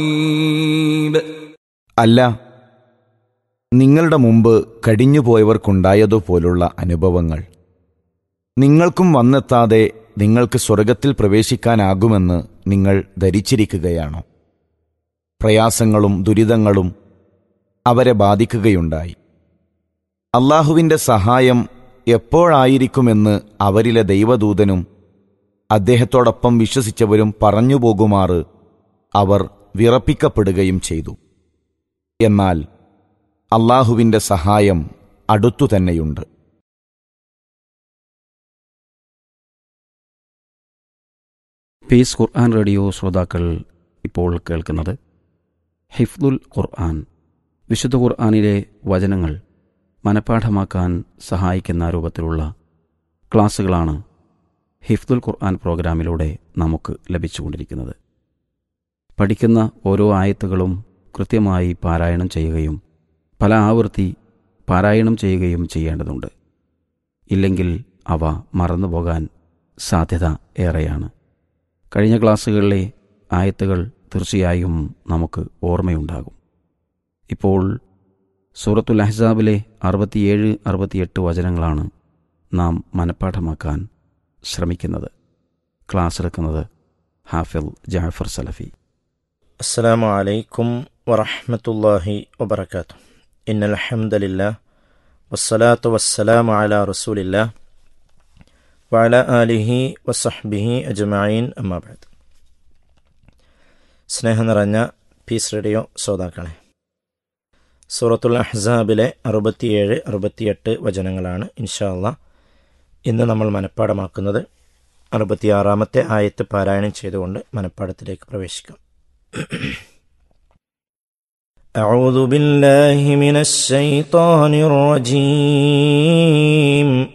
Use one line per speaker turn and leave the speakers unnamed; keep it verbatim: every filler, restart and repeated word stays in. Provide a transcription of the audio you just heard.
അല്ല, നിങ്ങളുടെ മുമ്പ് കഴിഞ്ഞുപോയവർക്കുണ്ടായതുപോലുള്ള അനുഭവങ്ങൾ നിങ്ങൾക്കും വന്നെത്താതെ നിങ്ങൾക്ക് സ്വർഗത്തിൽ പ്രവേശിക്കാനാകുമെന്ന് നിങ്ങൾ ധരിച്ചിരിക്കുകയാണോ? പ്രയാസങ്ങളും ദുരിതങ്ങളും അവരെ ബാധിക്കുകയുണ്ടായി. അല്ലാഹുവിൻ്റെ സഹായം എപ്പോഴായിരിക്കുമെന്ന് അവരിലെ ദൈവദൂതനും അദ്ദേഹത്തോടൊപ്പം വിശ്വസിച്ചവരും പറഞ്ഞു പോകുമാറ് അവർ വിറപ്പിക്കപ്പെടുകയും ചെയ്തു. എന്നാൽ അല്ലാഹുവിൻ്റെ സഹായം അടുത്തുതന്നെയുണ്ട്.
പീസ് ഖുർആൻ റേഡിയോ ശ്രോതാക്കൾ ഇപ്പോൾ കേൾക്കുന്നത് ഹിഫ്ദുൽ ഖുർആൻ, വിശുദ്ധ ഖുർആനിലെ വചനങ്ങൾ മനഃപ്പാഠമാക്കാൻ സഹായിക്കുന്ന രൂപത്തിലുള്ള ക്ലാസ്സുകളാണ് ഹിഫ്ദുൽ ഖുർആൻ പ്രോഗ്രാമിലൂടെ നമുക്ക് ലഭിച്ചുകൊണ്ടിരിക്കുന്നത്. പഠിക്കുന്ന ഓരോ ആയത്തുകളും കൃത്യമായി പാരായണം ചെയ്യുകയും പല ആവൃത്തി പാരായണം ചെയ്യുകയും ചെയ്യേണ്ടതുണ്ട്. ഇല്ലെങ്കിൽ അവ മറന്നുപോകാൻ സാധ്യത ഏറെയാണ്. കഴിഞ്ഞ ക്ലാസ്സുകളിലെ ആയത്തുകൾ തീർച്ചയായും നമുക്ക് ഓർമ്മയുണ്ടാകും. ഇപ്പോൾ സൂറത്തുൽ അഹ്സാബിലെ അറുപത്തിയേഴ് അറുപത്തിയെട്ട് വചനങ്ങളാണ് നാം മനഃപ്പാഠമാക്കാൻ ശ്രമിക്കുന്നത്. ക്ലാസ് എടുക്കുന്നത് ഹാഫിൽ ജാഫർ സലഫി.
അസ്സലാമു അലൈക്കും വറഹ്മത്തുള്ളാഹി വബറകാതുഹു. ഇന്നൽ ഹംദലില്ലാഹ് വസ്സലാത്തു വസ്സലാമു അലാ റസൂലില്ലാഹ് വഅലാ ആലിഹി വസഹ്ബിഹി അജ്മഈൻ, അമ്മാ ബഅദ്. സ്നേഹം നിറഞ്ഞ പീസ് റേഡിയോ ശ്രോതാക്കളെ, സൂറത്തുൽ അഹ്സാബിലെ അറുപത്തിയേഴ് അറുപത്തിയെട്ട് വചനങ്ങളാണ് ഇൻഷാ അല്ലാഹ് ഇന്ന് നമ്മൾ മനഃപ്പാഠമാക്കുന്നത്. അറുപത്തിയാറാമത്തെ ആയത്ത് പാരായണം ചെയ്തുകൊണ്ട് മനഃപ്പാഠത്തിലേക്ക് പ്രവേശിക്കാം. أعوذ بالله من الشيطان الرجيم